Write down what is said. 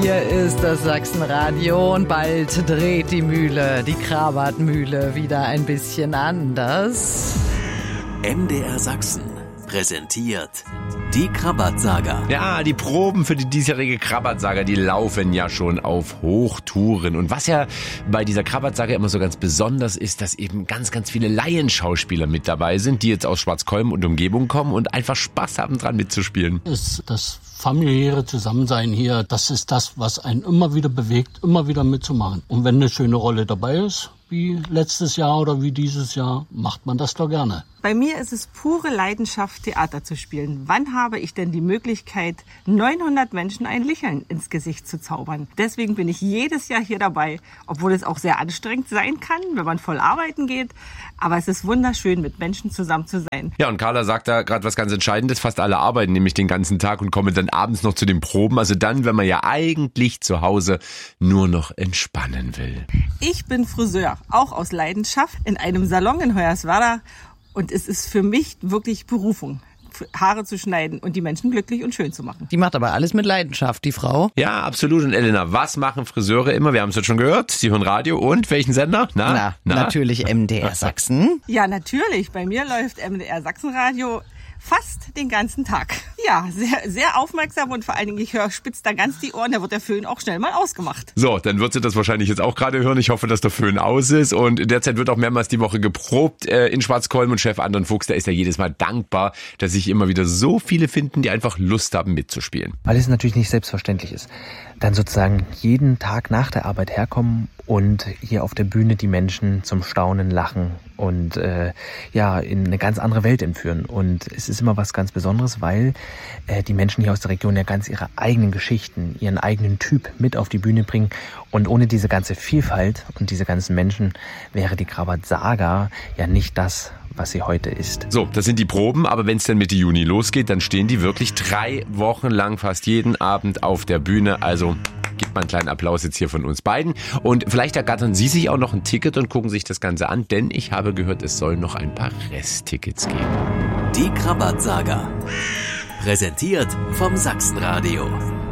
Hier ist das Sachsenradio und bald dreht die Mühle, die Krawattmühle, wieder ein bisschen anders. MDR Sachsen präsentiert die Krabat-Saga. Ja, die Proben für die diesjährige Krabat-Saga, die laufen ja schon auf Hochtouren. Und was ja bei dieser Krabat-Saga immer so ganz besonders ist, dass eben ganz, ganz viele Laienschauspieler mit dabei sind, die jetzt aus Schwarzkolm und Umgebung kommen und einfach Spaß haben, dran mitzuspielen. Das familiäre Zusammensein hier, das ist das, was einen immer wieder bewegt, immer wieder mitzumachen. Und wenn eine schöne Rolle dabei ist, wie letztes Jahr oder wie dieses Jahr, macht man das doch gerne. Bei mir ist es pure Leidenschaft, Theater zu spielen. Wann habe ich denn die Möglichkeit, 900 Menschen ein Lächeln ins Gesicht zu zaubern? Deswegen bin ich jedes Jahr hier dabei, obwohl es auch sehr anstrengend sein kann, wenn man voll arbeiten geht. Aber es ist wunderschön, mit Menschen zusammen zu sein. Ja, und Carla sagt da gerade was ganz Entscheidendes. Fast alle arbeiten nämlich den ganzen Tag und kommen dann abends noch zu den Proben. Also dann, wenn man ja eigentlich zu Hause nur noch entspannen will. Ich bin Friseur, auch aus Leidenschaft, in einem Salon in Hoyerswerda. Und es ist für mich wirklich Berufung, Haare zu schneiden und die Menschen glücklich und schön zu machen. Die macht aber alles mit Leidenschaft, die Frau. Ja, absolut. Und Elena, was machen Friseure immer? Wir haben es jetzt schon gehört. Sie hören Radio und welchen Sender? Na, natürlich MDR Sachsen. Ja, natürlich. Bei mir läuft MDR Sachsenradio fast den ganzen Tag. Ja, sehr, sehr aufmerksam und vor allen Dingen, ich spitze da ganz die Ohren, da wird der Föhn auch schnell mal ausgemacht. So, dann wird sie das wahrscheinlich jetzt auch gerade hören. Ich hoffe, dass der Föhn aus ist und derzeit wird auch mehrmals die Woche geprobt in Schwarzkolm und Chef Anton Fuchs, der ist ja jedes Mal dankbar, dass sich immer wieder so viele finden, die einfach Lust haben mitzuspielen. Weil es natürlich nicht selbstverständlich ist. Dann sozusagen jeden Tag nach der Arbeit herkommen und hier auf der Bühne die Menschen zum Staunen, Lachen und in eine ganz andere Welt entführen. Und es ist immer was ganz Besonderes, weil die Menschen hier aus der Region ja ganz ihre eigenen Geschichten, ihren eigenen Typ mit auf die Bühne bringen. Und ohne diese ganze Vielfalt und diese ganzen Menschen wäre die Krabat-Saga ja nicht das, was sie heute ist. So, das sind die Proben, aber wenn es dann Mitte Juni losgeht, dann stehen die wirklich 3 Wochen lang fast jeden Abend auf der Bühne. Also gibt mal einen kleinen Applaus jetzt hier von uns beiden. Und vielleicht ergattern Sie sich auch noch ein Ticket und gucken sich das Ganze an, denn ich habe gehört, es soll noch ein paar Resttickets geben. Die Krabat-Saga. Präsentiert vom Sachsenradio.